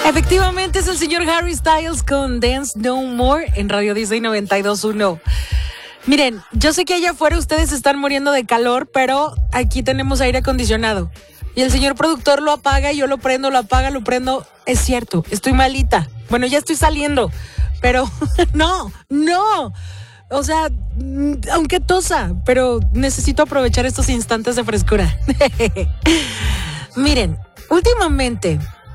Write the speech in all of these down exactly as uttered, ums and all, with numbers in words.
Efectivamente es el señor Harry Styles con Dance No More en Radio Disney noventa y dos punto uno. Miren, yo sé que allá afuera ustedes están muriendo de calor, pero aquí tenemos aire acondicionado. Y el señor productor lo apaga y yo lo prendo, lo apaga, lo prendo. Es cierto, estoy malita. Bueno, ya estoy saliendo, pero no, no. O sea, aunque tosa, pero necesito aprovechar estos instantes de frescura. Miren, últimamente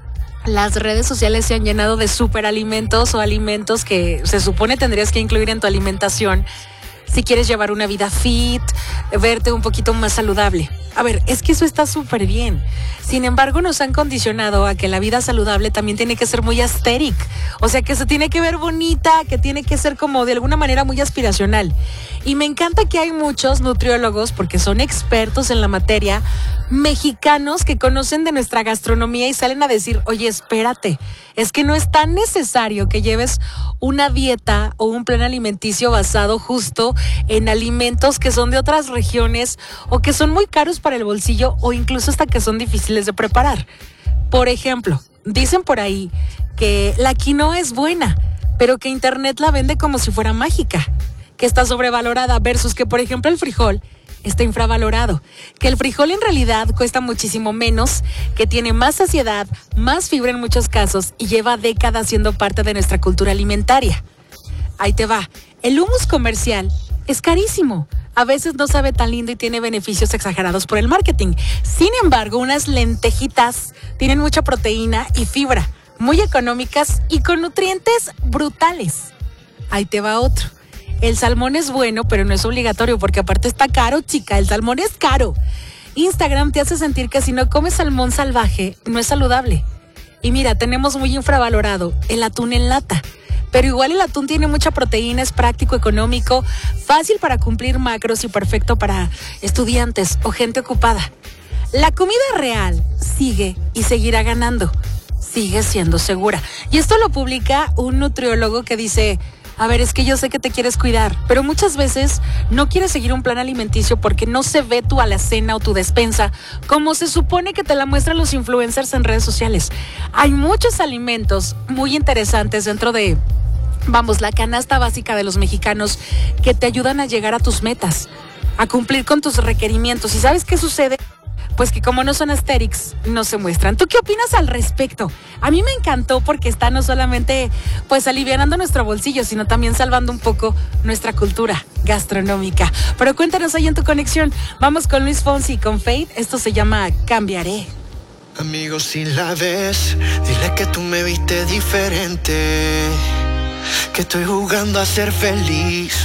las redes sociales se han llenado de superalimentos o alimentos que se supone tendrías que incluir en tu alimentación si quieres llevar una vida fit, verte un poquito más saludable. A ver, es que eso está súper bien. Sin embargo, nos han condicionado a que la vida saludable también tiene que ser muy aesthetic. O sea, que se tiene que ver bonita, que tiene que ser como de alguna manera muy aspiracional. Y me encanta que hay muchos nutriólogos, porque son expertos en la materia, mexicanos que conocen de nuestra gastronomía y salen a decir, oye, espérate, es que no es tan necesario que lleves una dieta o un plan alimenticio basado justo en alimentos que son de otras regiones o que son muy caros para el bolsillo o incluso hasta que son difíciles de preparar. Por ejemplo, dicen por ahí que la quinoa es buena, pero que internet la vende como si fuera mágica, que está sobrevalorada versus que, por ejemplo, el frijol está infravalorado, que el frijol en realidad cuesta muchísimo menos, que tiene más saciedad, más fibra en muchos casos y lleva décadas siendo parte de nuestra cultura alimentaria. Ahí te va, el hummus comercial es carísimo. A veces no sabe tan lindo y tiene beneficios exagerados por el marketing. Sin embargo, unas lentejitas tienen mucha proteína y fibra, muy económicas y con nutrientes brutales. Ahí te va otro. El salmón es bueno, pero no es obligatorio porque aparte está caro, chica. El salmón es caro. Instagram te hace sentir que si no comes salmón salvaje, no es saludable. Y mira, tenemos muy infravalorado el atún en lata. Pero igual el atún tiene mucha proteína, es práctico, económico, fácil para cumplir macros y perfecto para estudiantes o gente ocupada. La comida real sigue y seguirá ganando. Sigue siendo segura. Y esto lo publica un nutriólogo que dice, a ver, es que yo sé que te quieres cuidar, pero muchas veces no quieres seguir un plan alimenticio porque no se ve tu alacena o tu despensa como se supone que te la muestran los influencers en redes sociales. Hay muchos alimentos muy interesantes dentro de, vamos, la canasta básica de los mexicanos que te ayudan a llegar a tus metas, a cumplir con tus requerimientos. ¿Y sabes qué sucede? Pues que como no son aesthetics, no se muestran. ¿Tú qué opinas al respecto? A mí me encantó porque está no solamente pues alivianando nuestro bolsillo, sino también salvando un poco nuestra cultura gastronómica. Pero cuéntanos ahí en tu conexión. Vamos con Luis Fonsi con Fate. Esto se llama Cambiaré. Amigo, si la ves, dile que tú me viste diferente, que estoy jugando a ser feliz.